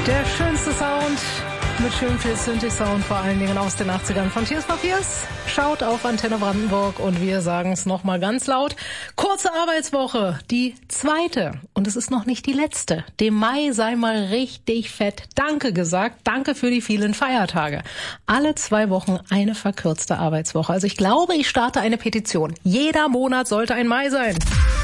Der schönste Sound mit schön viel Synthi-Sound, vor allen Dingen aus den 80ern von Tears for Fears. Schaut auf Antenne Brandenburg und wir sagen es nochmal ganz laut. Kurze Arbeitswoche, die zweite. Und es ist noch nicht die letzte. Dem Mai sei mal richtig fett Danke gesagt. Danke für die vielen Feiertage. Alle 2 Wochen eine verkürzte Arbeitswoche. Also ich glaube, ich starte eine Petition. Jeder Monat sollte ein Mai sein.